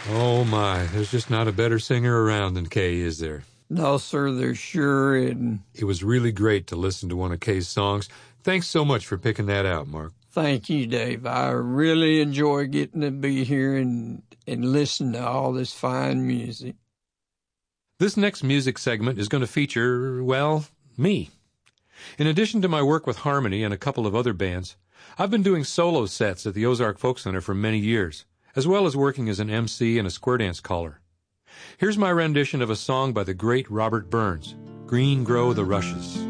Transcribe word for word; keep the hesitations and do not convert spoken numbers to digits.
Oh, my. There's just not a better singer around than Kay, is there? No, sir, there sure isn't. It was really great to listen to one of Kay's songs. Thanks so much for picking that out, Mark. Thank you, Dave. I really enjoy getting to be here and, and listen to all this fine music. This next music segment is going to feature, well, me. In addition to my work with Harmony and a couple of other bands, I've been doing solo sets at the Ozark Folk Center for many years, as well as working as an M C and a square dance caller. Here's my rendition of a song by the great Robert Burns, Green Grow the Rushes.